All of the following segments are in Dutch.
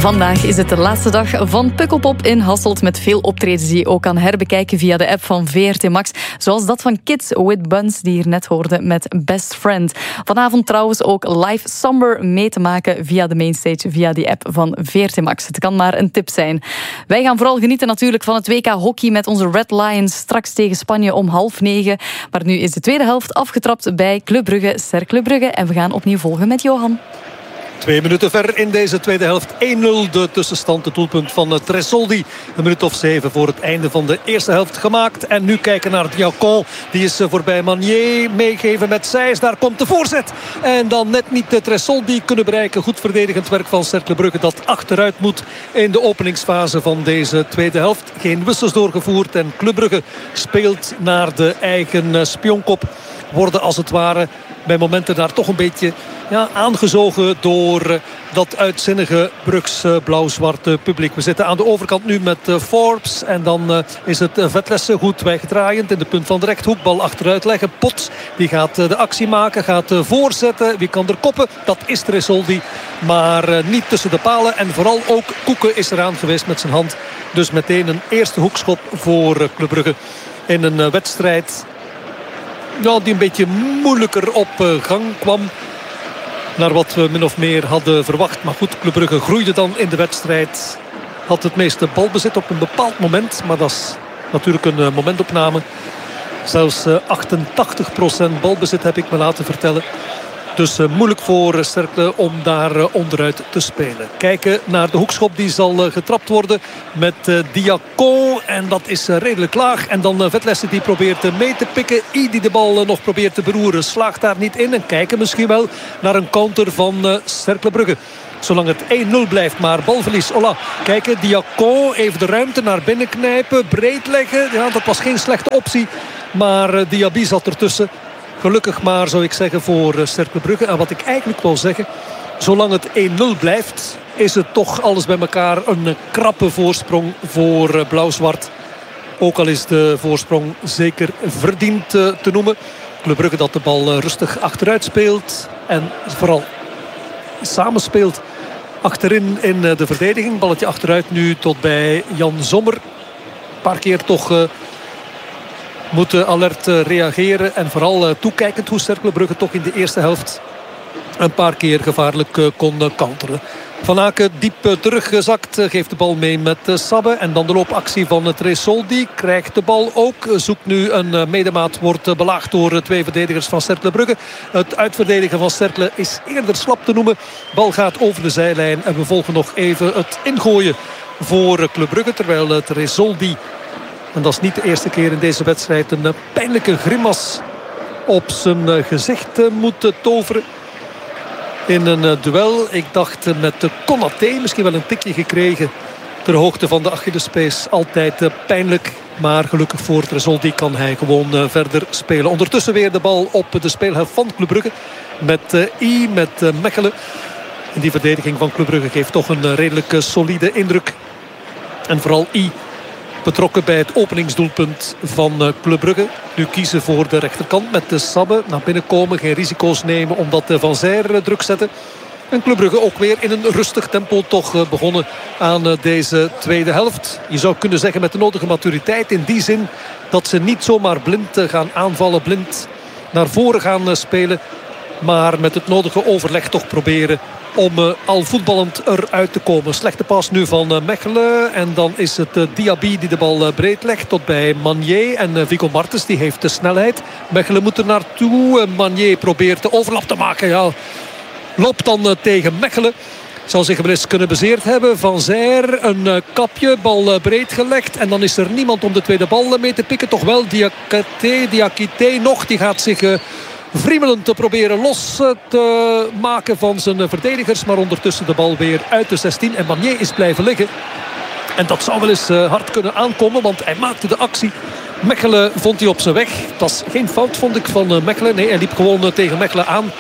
Vandaag is het de laatste dag van Pukkelpop in Hasselt, met veel optredens die je ook kan herbekijken via de app van VRT Max. Zoals dat van Kids with Buns, die hier net hoorde met Best Friend. Vanavond trouwens ook live Somber mee te maken via de Mainstage, via die app van VRT Max. Het kan maar een tip zijn. Wij gaan vooral genieten natuurlijk van het WK Hockey met onze Red Lions straks tegen Spanje om 8:30. Maar nu is de tweede helft afgetrapt bij Club Brugge, Cercle Brugge. En we gaan opnieuw volgen met Johan. 2 minuten ver in deze tweede helft. 1-0 de tussenstand, het doelpunt van Tresoldi. Een minuut of 7 voor het einde van de eerste helft gemaakt. En nu kijken naar Diacon. Die is voorbij Manier. Meegeven met Seijs. Daar komt de voorzet. En dan net niet de Tresoldi kunnen bereiken. Goed verdedigend werk van Cercle Brugge dat achteruit moet in de openingsfase van deze tweede helft. Geen wissels doorgevoerd. En Club Brugge speelt naar de eigen spionkop. Worden als het ware bij momenten daar toch een beetje aangezogen door dat uitzinnige Brugs blauw-zwarte publiek. We zitten aan de overkant nu met Forbes. En dan is het Vetlesse goed wegdraaiend in de punt van de rechthoek. Bal achteruit leggen. Potts die gaat de actie maken. Gaat voorzetten. Wie kan er koppen? Dat is Tresoldi. Maar niet tussen de palen. En vooral ook Koeken is eraan geweest met zijn hand. Dus meteen een eerste hoekschop voor Club Brugge. In een wedstrijd die een beetje moeilijker op gang kwam. Naar wat we min of meer hadden verwacht. Maar goed, Club Brugge groeide dan in de wedstrijd. Had het meeste balbezit op een bepaald moment. Maar dat is natuurlijk een momentopname. Zelfs 88% balbezit heb ik me laten vertellen. Dus moeilijk voor Cercle om daar onderuit te spelen. Kijken naar de hoekschop, die zal getrapt worden met Diacon. En dat is redelijk laag. En dan Vetlesse die probeert mee te pikken. Die de bal nog probeert te beroeren. Slaagt daar niet in. En kijken misschien wel naar een counter van Cercle Brugge. Zolang het 1-0 blijft, maar balverlies. Ola, kijken, Diacon even de ruimte naar binnen knijpen. Breed leggen. Ja, dat was geen slechte optie. Maar Diaby zat ertussen. Gelukkig maar, zou ik zeggen, voor Cercle Brugge. En wat ik eigenlijk wil zeggen, zolang het 1-0 blijft, is het toch alles bij elkaar een krappe voorsprong voor blauw-zwart. Ook al is de voorsprong zeker verdiend te noemen. Club Brugge dat de bal rustig achteruit speelt. En vooral samenspeelt achterin in de verdediging. Balletje achteruit nu tot bij Jan Sommer. Een paar keer toch moeten alert reageren. En vooral toekijkend hoe Cercle Brugge toch in de eerste helft een paar keer gevaarlijk kon counteren. Van Aken diep teruggezakt. Geeft de bal mee met Sabbe. En dan de loopactie van Tresoldi. Krijgt de bal ook. Zoekt nu een medemaat. Wordt belaagd door 2 verdedigers van Cercle Brugge. Het uitverdedigen van Cercle is eerder slap te noemen. Bal gaat over de zijlijn. En we volgen nog even het ingooien voor Club Brugge. Terwijl Tresoldi, en dat is niet de eerste keer in deze wedstrijd, een pijnlijke grimas op zijn gezicht moet toveren. In een duel, ik dacht met Konaté, misschien wel een tikje gekregen ter hoogte van de Achillespees. Altijd pijnlijk, maar gelukkig voor Tresoldi kan hij gewoon verder spelen. Ondertussen weer de bal op de speelhelft van Club Brugge met met Mechelen. En die verdediging van Club Brugge geeft toch een redelijk solide indruk. En vooral betrokken bij het openingsdoelpunt van Club Brugge. Nu kiezen voor de rechterkant met de Sabbe. Naar binnen komen, geen risico's nemen omdat Van Zijr druk zetten. En Club Brugge ook weer in een rustig tempo toch begonnen aan deze tweede helft. Je zou kunnen zeggen met de nodige maturiteit. In die zin dat ze niet zomaar blind gaan aanvallen. Blind naar voren gaan spelen. Maar met het nodige overleg toch proberen om al voetballend eruit te komen. Slechte pas nu van Mechelen. En dan is het Diaby die de bal breed legt tot bij Manier. En Viggo Martens die heeft de snelheid. Mechelen moet er naartoe. Manier probeert de overlap te maken. Ja, loopt dan tegen Mechelen. Zal zich wel eens kunnen bezeerd hebben. Van Zijr, een kapje, bal breed gelegd. En dan is er niemand om de tweede bal mee te pikken. Toch wel Diakité nog. Die gaat zich vriemelend te proberen los te maken van zijn verdedigers. Maar ondertussen de bal weer uit de 16. En Manier is blijven liggen. En dat zou wel eens hard kunnen aankomen. Want hij maakte de actie. Mechelen vond hij op zijn weg. Het was geen fout, vond ik, van Mechelen. Nee, hij liep gewoon tegen Mechelen aan.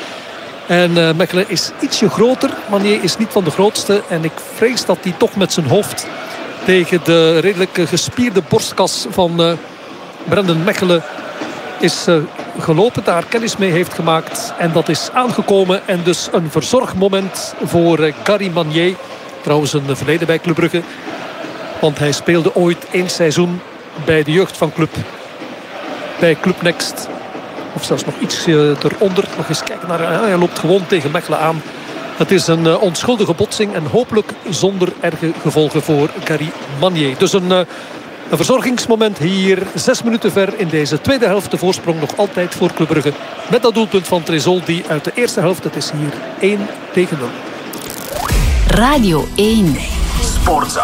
En Mechelen is ietsje groter. Manier is niet van de grootste. En ik vrees dat hij toch met zijn hoofd tegen de redelijk gespierde borstkas van Brendan Mechelen is gelopen, daar kennis mee heeft gemaakt. En dat is aangekomen. En dus een verzorgmoment voor Gary Manier. Trouwens een verleden bij Club Brugge. Want hij speelde ooit 1 seizoen bij de jeugd van bij Club Next. Of zelfs nog iets eronder. Nog eens kijken naar. Hij loopt gewoon tegen Mechelen aan. Het is een onschuldige botsing. En hopelijk zonder erge gevolgen voor Gary Manier. Dus een verzorgingsmoment hier. 6 minuten ver in deze tweede helft. De voorsprong nog altijd voor Club Brugge. Met dat doelpunt van Tresoldi uit de eerste helft. Het is hier 1-0. Radio 1. Sportza.